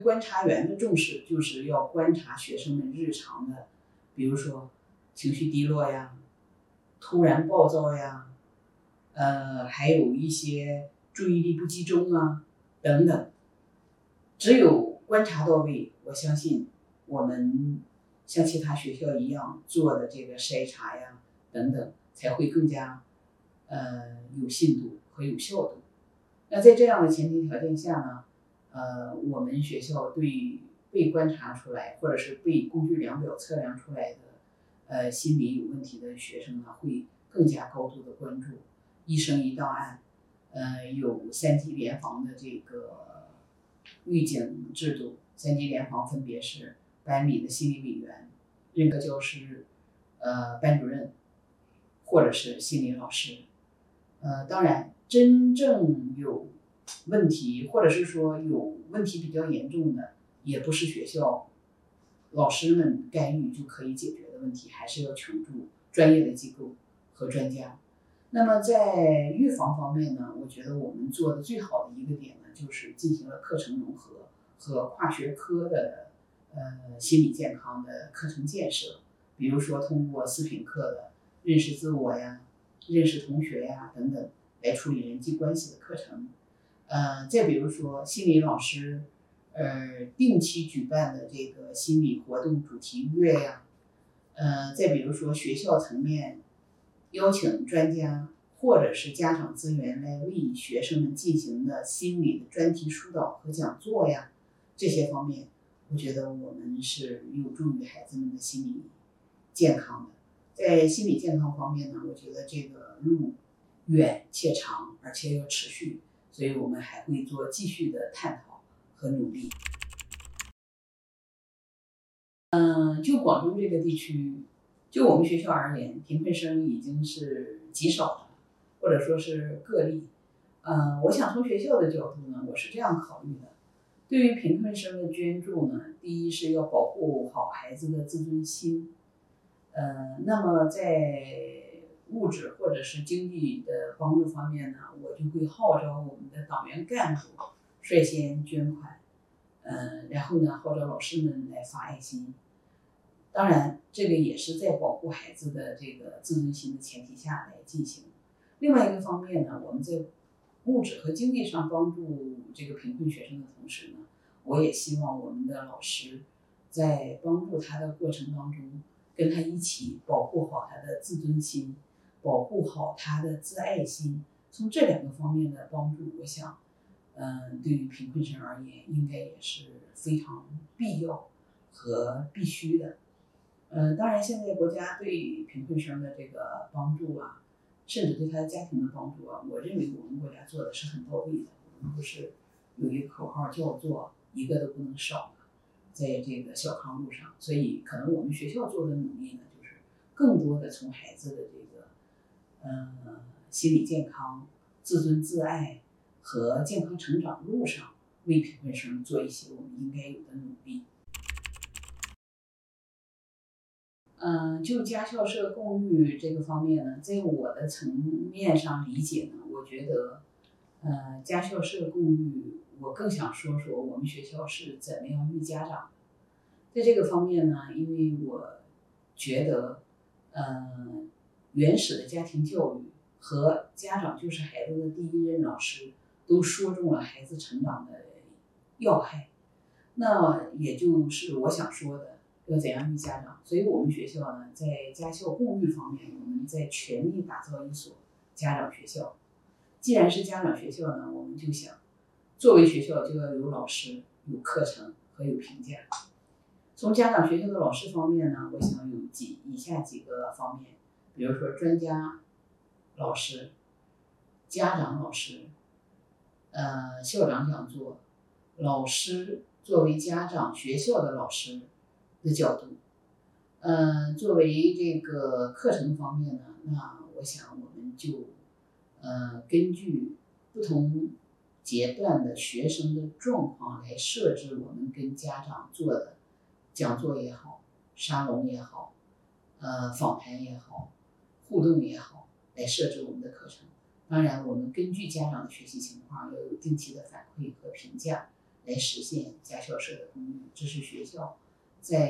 观察员的重视就是要观察学生们日常的，比如说情绪低落呀、突然暴躁呀，还有一些注意力不集中啊等等。只有观察到位，我相信我们像其他学校一样做的这个筛查呀等等，才会更加有信度和有效度。那在这样的前提条件下呢，我们学校对被观察出来或者是被工具量表测量出来的心理有问题的学生呢，会更加高度的关注。一生一档案，有3级联防的这个预警制度，3级联防分别是班里的心理委员、任课教师、班主任或者是心理老师。当然，真正有问题或者是说有问题比较严重的，也不是学校老师们干预就可以解决的问题，还是要求助专业的机构和专家。那么在预防方面呢，我觉得我们做的最好的一个点呢，就是进行了课程融合和跨学科的心理健康的课程建设，比如说通过4品课的认识自我呀、认识同学呀等等来处理人际关系的课程。再比如说心理老师定期举办的这个心理活动主题月呀，再比如说学校层面邀请专家或者是家长资源来为学生们进行的心理的专题疏导和讲座呀，这些方面，我觉得我们是有助于孩子们的心理健康的。在心理健康方面呢，我觉得这个路远且长，而且要持续，所以我们还会做继续的探讨和努力。就广州这个地区，就我们学校而言，贫困生已经是极少了，或者说是个例。我想从学校的角度呢，我是这样考虑的：对于贫困生的捐助呢，第一是要保护好孩子的自尊心。那么在物质或者是经济的帮助方面呢，我就会号召我们的党员干部率先捐款，然后呢号召老师们来发爱心。当然，这个也是在保护孩子的这个自尊心的前提下来进行。另外一个方面呢，我们在物质和经济上帮助这个贫困学生的同时呢，我也希望我们的老师在帮助他的过程当中，跟他一起保护好他的自尊心，保护好他的自爱心。从这2个方面的帮助，我想，对于贫困生而言，应该也是非常必要和必须的。当然，现在国家对贫困生的这个帮助啊，甚至对他的家庭的帮助啊，我认为我们国家做的是很到位的。我们不是有一个口号叫做“一个都不能少”嘛，在这个小康路上，所以可能我们学校做的努力呢，就是更多的从孩子的这个心理健康、自尊自爱和健康成长路上，为贫困生做一些我们应该有的努力。就家校社共育这个方面呢，在我的层面上理解呢，我觉得，家校社共育，我更想说说我们学校是怎么样育家长的。在这个方面呢，因为我觉得，原始的家庭教育和家长就是孩子的第一任老师，都说中了孩子成长的要害。那也就是我想说的，要怎样育家长。所以我们学校呢，在家校共育方面，我们在全力打造一所家长学校。既然是家长学校呢，我们就想，作为学校就要有老师、有课程和有评价。从家长学校的老师方面呢，我想有以下几个方面，比如说专家老师、家长老师、校长讲座、老师作为家长学校的老师的角度。作为这个课程方面呢，那我想我们就根据不同阶段的学生的状况来设置我们跟家长做的讲座也好、沙龙也好、访谈也好、互动也好，来设置我们的课程。当然，我们根据家长的学习情况，要有定期的反馈和评价， 来实现家校社的功能，这是学校